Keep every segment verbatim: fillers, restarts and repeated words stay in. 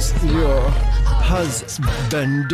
is your husband.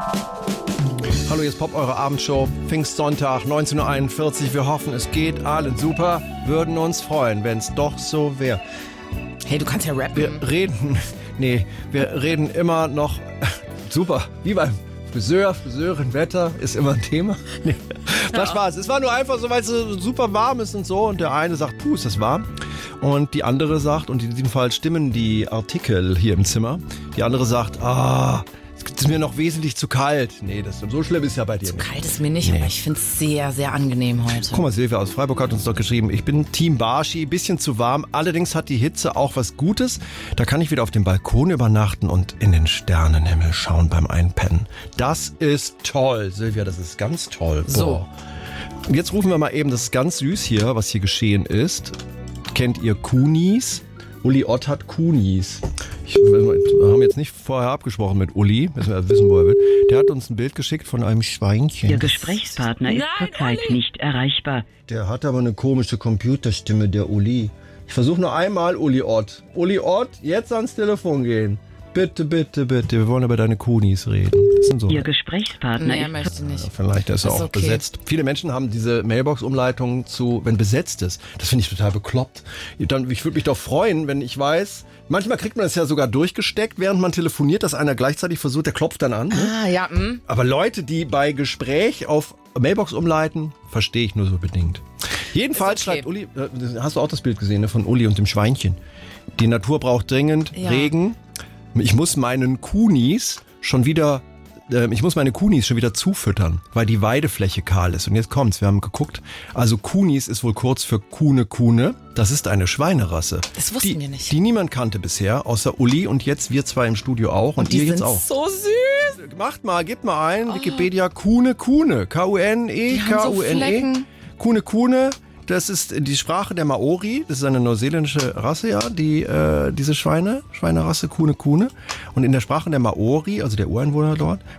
Hallo, hier ist Pop, eure Abendshow. Pfingstsonntag, neunzehn Uhr einundvierzig. Wir hoffen, es geht allen super. Würden uns freuen, wenn es doch so wäre. Hey, du kannst ja rappen. Wir reden, nee, wir reden immer noch, super, wie beim Friseur, Friseurin, Wetter ist immer ein Thema. Nee, war Spaß. Es war nur einfach so, weil es so super warm ist und so. Und der eine sagt, puh, ist das warm. Und die andere sagt, und in diesem Fall stimmen die Artikel hier im Zimmer, die andere sagt, ah, es ist mir noch wesentlich zu kalt. Nee, das so schlimm ist ja bei dir zu nicht. Zu kalt ist mir nicht, nee. Aber ich finde es sehr, sehr angenehm heute. Guck mal, Silvia aus Freiburg hat uns doch geschrieben, ich bin Team Barschi, bisschen zu warm. Allerdings hat die Hitze auch was Gutes. Da kann ich wieder auf dem Balkon übernachten und in den Sternenhimmel schauen beim Einpennen. Das ist toll, Silvia, das ist ganz toll. Boah. So. Jetzt rufen wir mal eben, das ist ganz süß hier, was hier geschehen ist. Kennt ihr Kunis? Uli Ott hat Kunis. Ich, wir haben jetzt nicht vorher abgesprochen mit Uli, müssen wir wissen, wo er will. Der hat uns ein Bild geschickt von einem Schweinchen. Ihr Gesprächspartner ist zurzeit nicht erreichbar. Der hat aber eine komische Computerstimme, der Uli. Ich versuche noch einmal, Uli Ott. Uli Ott, jetzt ans Telefon gehen. Bitte, bitte, bitte. Wir wollen über deine Kunis reden. Das sind so. Ihr Gesprächspartner nee, ist möchte nicht. Ja, vielleicht ist er auch okay. besetzt. Viele Menschen haben diese Mailbox-Umleitung zu, wenn besetzt ist. Das finde ich total bekloppt. Dann, ich würde mich doch freuen, wenn ich weiß, manchmal kriegt man das ja sogar durchgesteckt, während man telefoniert, dass einer gleichzeitig versucht, der klopft dann an. Ne? Ah, ja. Mh. Aber Leute, die bei Gespräch auf Mailbox umleiten, verstehe ich nur so bedingt. Jedenfalls okay. schreibt Uli, hast du auch das Bild gesehen, ne, von Uli und dem Schweinchen. Die Natur braucht dringend ja. Regen. Ich muss meinen Kunis schon wieder, äh, ich muss meine Kunis schon wieder zufüttern, weil die Weidefläche kahl ist. Und jetzt kommt's, wir haben geguckt. Also Kunis ist wohl kurz für Kuhne Kuhne. Das ist eine Schweinerasse. Das wussten die, wir nicht. Die niemand kannte bisher, außer Uli und jetzt wir zwei im Studio auch. Und, und die ihr sind jetzt auch. So süß. Macht mal, gebt mal ein, oh. Wikipedia Kuhne Kuhne. K U N E K U N E. So Kuhne Kuhne. Das ist die Sprache der Maori. Das ist eine neuseeländische Rasse, ja, die, äh, diese Schweine, Schweinerasse Kuhne Kuhne. Und in der Sprache der Maori, also der Ureinwohner dort,